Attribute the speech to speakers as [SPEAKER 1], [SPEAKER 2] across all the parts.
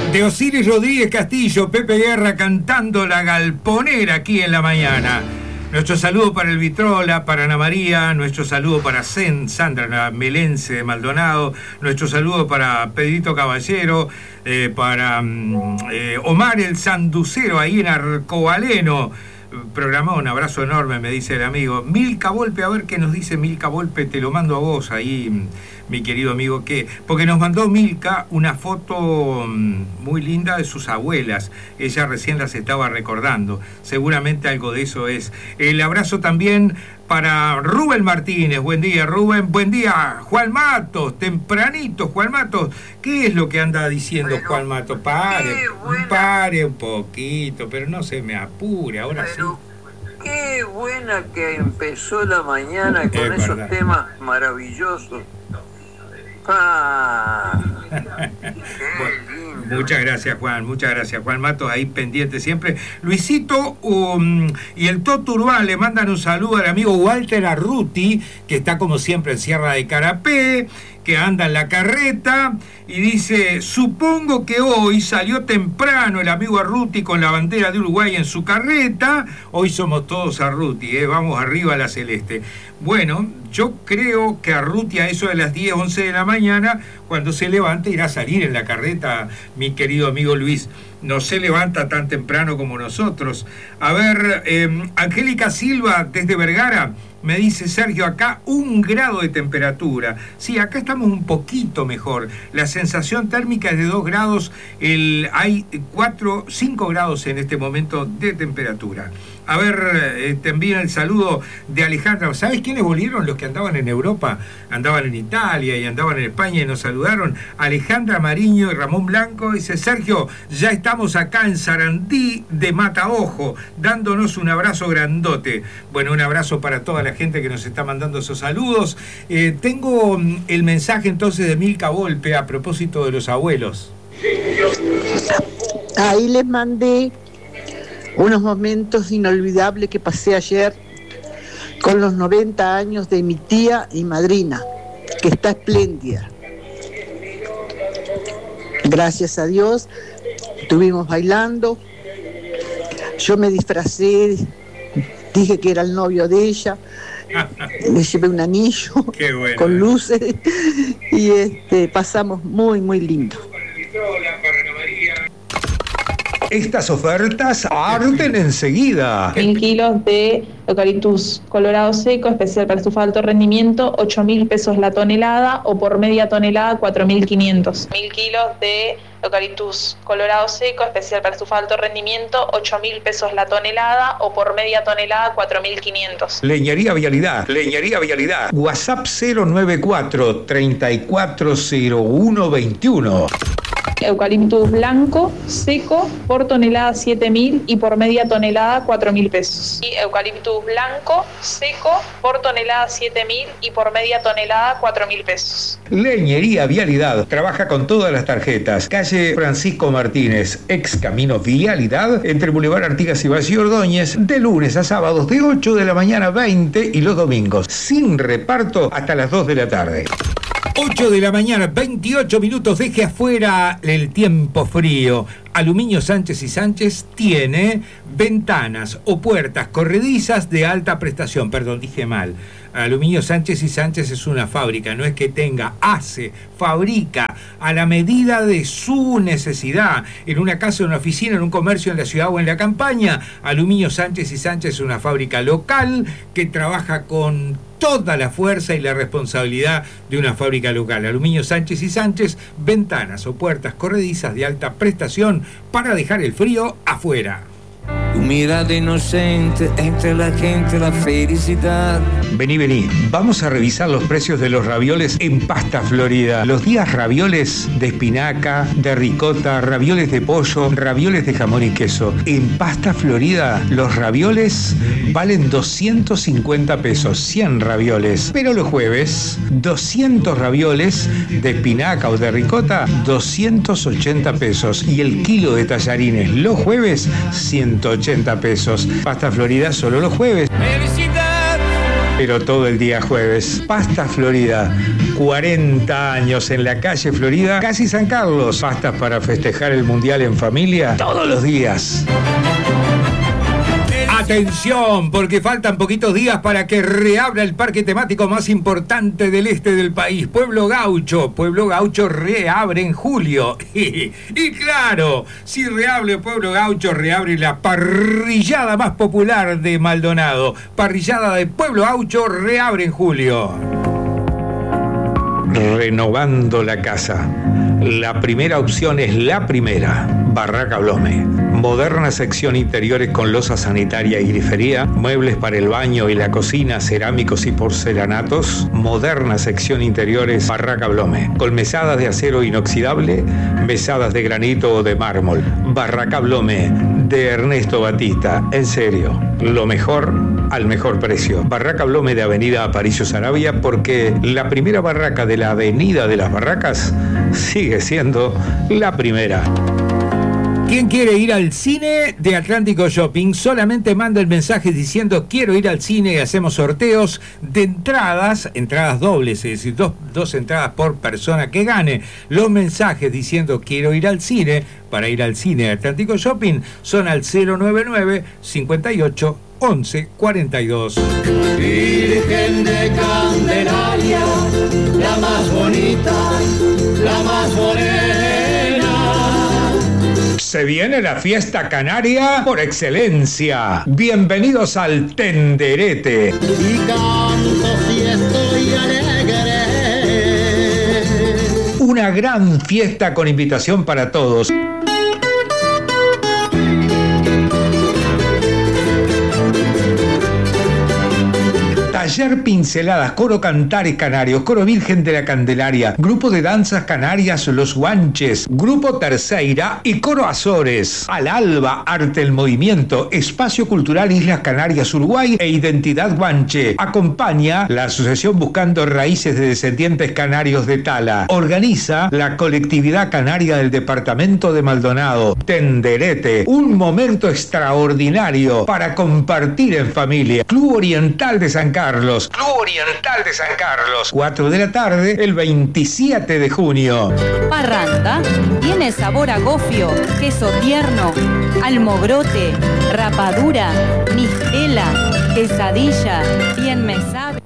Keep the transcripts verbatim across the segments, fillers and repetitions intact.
[SPEAKER 1] De Osiris Rodríguez Castillo, Pepe Guerra cantando La Galponera aquí en la mañana. Nuestro saludo para el Vitrola, para Ana María, nuestro saludo para Zen, Sandra Melense de Maldonado, nuestro saludo para Pedrito Caballero, eh, para eh, Omar el Sanducero ahí en Arcobaleno. Programado, un abrazo enorme, me dice el amigo. Milka Volpe, a ver qué nos dice Milka Volpe, te lo mando a vos ahí, mi querido amigo, que porque nos mandó Milka una foto muy linda de sus abuelas. Ella recién las estaba recordando. Seguramente algo de eso es. El abrazo también para Rubén Martínez. Buen día, Rubén. Buen día, Juan Matos. Tempranito, Juan Matos. ¿Qué es lo que anda diciendo bueno, Juan Matos? Pare, pare un poquito, pero no se me apure, ahora pero, sí.
[SPEAKER 2] Qué buena que empezó la mañana con es esos verdad. Temas maravillosos. Ah,
[SPEAKER 1] bueno, muchas gracias, Juan, muchas gracias, Juan Matos, ahí pendiente siempre. Luisito um, y el Toto Urbán le mandan un saludo al amigo Walter Arruti, que está como siempre en Sierra de Carapé, que anda en la carreta, y dice, supongo que hoy salió temprano el amigo Arruti con la bandera de Uruguay en su carreta. Hoy somos todos Arruti, ¿eh? Vamos arriba a la celeste. Bueno, yo creo que Arruti a eso de las diez, once de la mañana, cuando se levante, irá a salir en la carreta, mi querido amigo Luis. No se levanta tan temprano como nosotros. A ver, eh, Angélica Silva desde Vergara me dice, Sergio, acá un grado de temperatura. Sí, acá estamos un poquito mejor. La sensación térmica es de dos grados, el, hay cuatro, cinco grados en este momento de temperatura. A ver, eh, te envían el saludo de Alejandra. ¿Sabes quiénes volvieron? Los que andaban en Europa, andaban en Italia y andaban en España y nos saludaron. Alejandra Mariño y Ramón Blanco. Dice, Sergio, ya estamos acá en Sarandí de Mataojo, dándonos un abrazo grandote. Bueno, un abrazo para toda la gente que nos está mandando esos saludos. Eh, tengo el mensaje entonces de Milka Volpe a propósito de los abuelos.
[SPEAKER 3] Ahí les mandé unos momentos inolvidables que pasé ayer con los noventa años de mi tía y madrina, que está espléndida. Gracias a Dios, estuvimos bailando, yo me disfracé, dije que era el novio de ella, le llevé un anillo bueno, con luces y este, pasamos muy, muy lindo.
[SPEAKER 1] Estas ofertas arden enseguida.
[SPEAKER 4] Mil kilos de eucaliptus colorado seco, especial para estufa de alto rendimiento, ocho mil pesos la tonelada, o por media tonelada, cuatro mil quinientos. Mil kilos de eucaliptus colorado seco, especial para estufa de alto rendimiento, ocho mil pesos la tonelada, o por media tonelada, cuatro mil quinientos.
[SPEAKER 1] Leñería Vialidad, Leñería Vialidad. WhatsApp cero nueve cuatro, treinta y cuatro cero uno veintiuno.
[SPEAKER 4] Eucaliptus blanco seco por tonelada siete mil y por media tonelada cuatro mil pesos. Y eucaliptus blanco seco por tonelada siete mil y por media tonelada cuatro mil pesos.
[SPEAKER 1] Leñería Vialidad trabaja con todas las tarjetas. Calle Francisco Martínez, ex Camino Vialidad, entre Boulevard Artigas y Valle Ordóñez, de lunes a sábados de ocho de la mañana a veinte y los domingos, sin reparto hasta las dos de la tarde. ocho de la mañana, veintiocho minutos, deje afuera el tiempo frío. Aluminio Sánchez y Sánchez tiene ventanas o puertas corredizas de alta prestación. Perdón, dije mal. Aluminio Sánchez y Sánchez es una fábrica, no es que tenga, hace, fabrica a la medida de su necesidad. En una casa, en una oficina, en un comercio, en la ciudad o en la campaña. Aluminio Sánchez y Sánchez es una fábrica local que trabaja con toda la fuerza y la responsabilidad de una fábrica local. Aluminio Sánchez y Sánchez, ventanas o puertas corredizas de alta prestación para dejar el frío afuera.
[SPEAKER 5] Tu mirada inocente, entre la gente la felicidad.
[SPEAKER 1] Vení, vení. Vamos a revisar los precios de los ravioles en Pasta Florida. Los días ravioles de espinaca, de ricota, ravioles de pollo, ravioles de jamón y queso. En Pasta Florida, los ravioles valen doscientos cincuenta pesos, cien ravioles. Pero los jueves, doscientos ravioles de espinaca o de ricota, doscientos ochenta pesos. Y el kilo de tallarines los jueves, ciento ochenta pesos. Pasta Florida solo los jueves.
[SPEAKER 5] Felicidad,
[SPEAKER 1] pero todo el día jueves. Pastas Florida, cuarenta años en la calle Florida, casi San Carlos. Pastas para festejar el Mundial en familia todos los días. Atención, porque faltan poquitos días para que reabra el parque temático más importante del este del país, Pueblo Gaucho. Pueblo Gaucho reabre en julio. Y, y claro, si reabre Pueblo Gaucho, reabre la parrillada más popular de Maldonado. Parrillada de Pueblo Gaucho reabre en julio. Renovando la casa. La primera opción es la primera, Barraca Blome. Moderna sección interiores con losa sanitaria y grifería, muebles para el baño y la cocina, cerámicos y porcelanatos. Moderna sección interiores, Barraca Blome. Con mesadas de acero inoxidable, mesadas de granito o de mármol. Barraca Blome, de Ernesto Batista. En serio, lo mejor al mejor precio. Barraca Blome de Avenida Aparicio Saravia, porque la primera barraca de la Avenida de las Barracas sigue siendo la primera. ¿Quién quiere ir al cine de Atlántico Shopping? Solamente manda el mensaje diciendo quiero ir al cine y hacemos sorteos de entradas, entradas dobles, es decir, dos, dos entradas por persona que gane. Los mensajes diciendo quiero ir al cine, para ir al cine de Atlántico Shopping, son al cero noventa y nueve, cincuenta y ocho, once, cuarenta y dos.
[SPEAKER 6] Virgen de Candelaria, la más bonita, la más morena.
[SPEAKER 1] Se viene la fiesta canaria por excelencia. Bienvenidos al Tenderete.
[SPEAKER 6] Y canto si estoy alegre.
[SPEAKER 1] Una gran fiesta con invitación para todos. Taller Pinceladas, Coro Cantares Canarios, Coro Virgen de la Candelaria, Grupo de Danzas Canarias Los Guanches, Grupo Terceira y Coro Azores. Al Alba, Arte el Movimiento, Espacio Cultural Islas Canarias Uruguay e Identidad Guanche. Acompaña la Asociación Buscando Raíces de Descendientes Canarios de Tala. Organiza la Colectividad Canaria del Departamento de Maldonado. Tenderete, un momento extraordinario para compartir en familia. Club Oriental de San Carlos. Club Oriental de San Carlos. cuatro de la tarde, el veintisiete de junio.
[SPEAKER 7] Parranda tiene sabor a gofio, queso tierno, almogrote, rapadura, mistela, quesadilla, bien me sabe.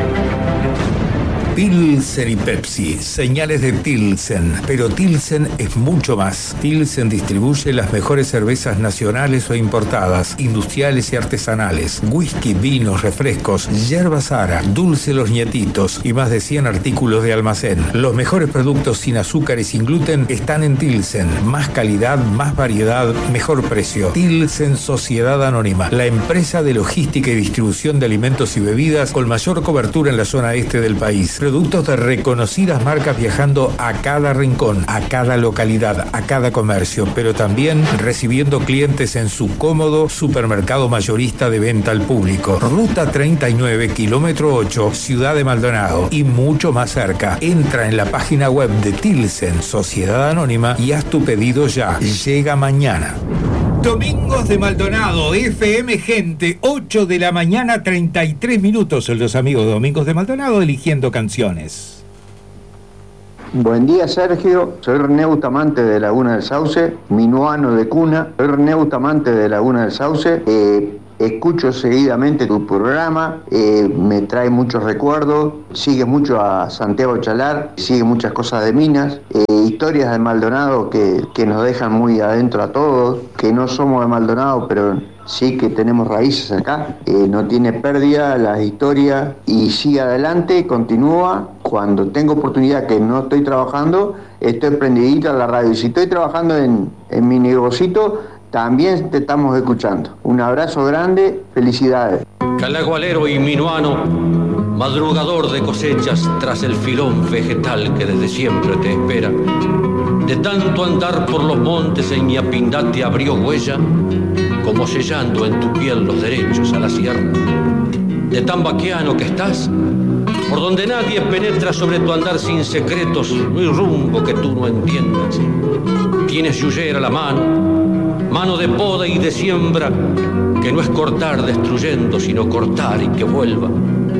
[SPEAKER 1] Pilsen y Pepsi, señales de Tilsen, pero Tilsen es mucho más. Tilsen distribuye las mejores cervezas nacionales o importadas, industriales y artesanales, whisky, vinos, refrescos, yerba sara, dulce los nietitos y más de cien artículos de almacén. Los mejores productos sin azúcar y sin gluten están en Tilsen. Más calidad, más variedad, mejor precio. Tilsen Sociedad Anónima, la empresa de logística y distribución de alimentos y bebidas con mayor cobertura en la zona este del país. Productos de reconocidas marcas viajando a cada rincón, a cada localidad, a cada comercio, pero también recibiendo clientes en su cómodo supermercado mayorista de venta al público. Ruta treinta y nueve, kilómetro ocho, Ciudad de Maldonado y mucho más cerca. Entra en la página web de Tilsen Sociedad Anónima y haz tu pedido ya. Llega mañana. Domingos de Maldonado, F M Gente, ocho de la mañana, treinta y tres minutos. Son los amigos de Domingos de Maldonado eligiendo canciones.
[SPEAKER 8] Buen día, Sergio. Soy René Bustamante de Laguna del Sauce, minuano de cuna. Soy René Bustamante de Laguna del Sauce. Eh, escucho seguidamente tu programa, eh, me trae muchos recuerdos. Sigue mucho a Santiago Chalar, sigue muchas cosas de minas, eh, historias de Maldonado que, que nos dejan muy adentro a todos, que no somos de Maldonado, pero sí que tenemos raíces acá. Eh, no tiene pérdida las historias y sigue adelante, continúa. Cuando tengo oportunidad que no estoy trabajando, estoy prendidita a la radio. Y si estoy trabajando en, en mi negocito, también te estamos escuchando. Un abrazo grande, felicidades.
[SPEAKER 9] Calagualero y minuano, madrugador de cosechas tras el filón vegetal que desde siempre te espera. De tanto andar por los montes en Ñapindá te abrió huella, como sellando en tu piel los derechos a la sierra. De tan vaqueano que estás, por donde nadie penetra sobre tu andar sin secretos, no hay rumbo que tú no entiendas. Tienes yuyera a la mano, mano de poda y de siembra, que no es cortar destruyendo, sino cortar y que vuelva.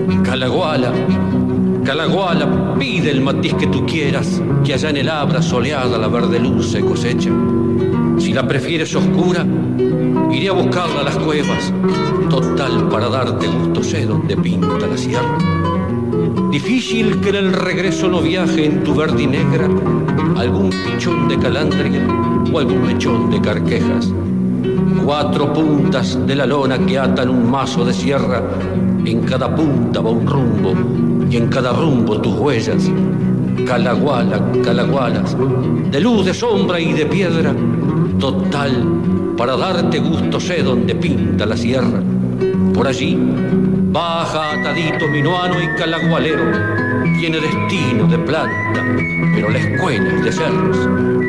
[SPEAKER 9] Calaguala, Calaguala, pide el matiz que tú quieras, que allá en el abra soleada la verde luz se cosecha. Si la prefieres oscura, iré a buscarla a las cuevas, total para darte gusto sé donde pinta la sierra. Difícil que en el regreso no viaje en tu verde y negra algún pichón de calandria o algún mechón de carquejas. Cuatro puntas de la lona que atan un mazo de sierra, en cada punta va un rumbo y en cada rumbo tus huellas. Calaguala, calagualas, de luz, de sombra y de piedra, total para darte gusto sé donde pinta la sierra. Por allí baja atadito minuano y calagualero, tiene destino de planta, pero la escuela es de cerros.